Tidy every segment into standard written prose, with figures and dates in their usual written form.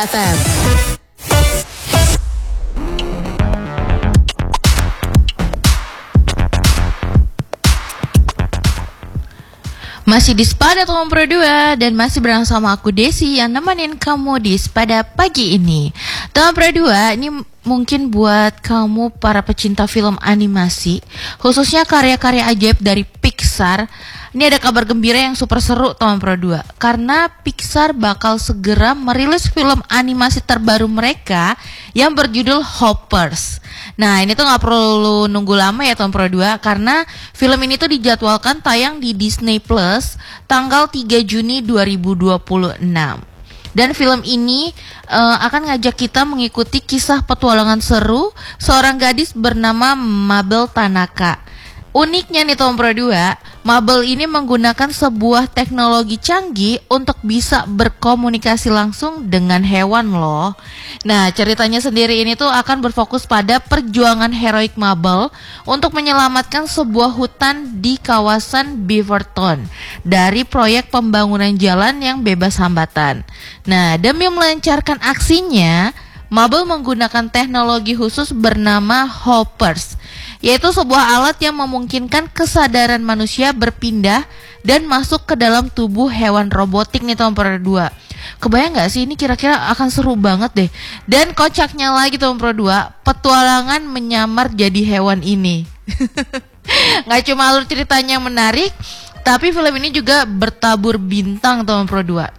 FM. Masih di Spada Teman Pro 2 dan masih bersama aku Desi yang nemenin kamu di Spada pagi ini. Teman Pro 2 ini mungkin buat kamu para pecinta film animasi, khususnya karya-karya ajaib dari Pixar. Ini ada kabar gembira yang super seru teman Pro 2, karena Pixar bakal segera merilis film animasi terbaru mereka yang berjudul Hoppers. Nah ini tuh gak perlu nunggu lama ya teman Pro 2, karena film ini tuh dijadwalkan tayang di Disney Plus tanggal 3 Juni 2026. Dan film ini akan ngajak kita mengikuti kisah petualangan seru seorang gadis bernama Mabel Tanaka. Uniknya nih teman Pro 2, Mabel ini menggunakan sebuah teknologi canggih untuk bisa berkomunikasi langsung dengan hewan loh. Nah ceritanya sendiri ini tuh akan berfokus pada perjuangan heroik Mabel untuk menyelamatkan sebuah hutan di kawasan Beaverton dari proyek pembangunan jalan yang bebas hambatan. Nah demi melancarkan aksinya, Mabel menggunakan teknologi khusus bernama Hoppers, yaitu sebuah alat yang memungkinkan kesadaran manusia berpindah dan masuk ke dalam tubuh hewan robotik nih teman Pro 2. Kebayang gak sih ini kira-kira akan seru banget deh. Dan kocaknya lagi teman Pro 2, petualangan menyamar jadi hewan ini. Gak cuma alur ceritanya yang menarik, tapi film ini juga bertabur bintang teman Pro 2.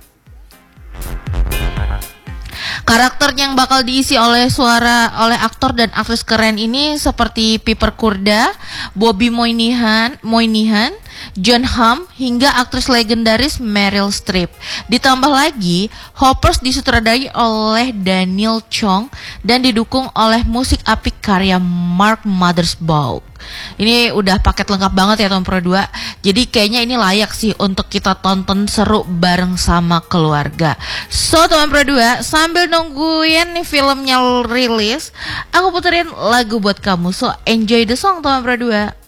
Karakter yang bakal diisi oleh aktor dan aktris keren ini seperti Piper Kurda, Bobby Moynihan, John Hamm, hingga aktris legendaris Meryl Streep. Ditambah lagi, Hoppers disutradarai oleh Daniel Chong dan didukung oleh musik apik karya Mark Mothersbaugh. Ini udah paket lengkap banget ya teman Pro 2. Jadi kayaknya ini layak sih untuk kita tonton seru bareng sama keluarga. So teman Pro 2, sambil nungguin nih filmnya rilis, aku puterin lagu buat kamu. So enjoy the song teman Pro 2.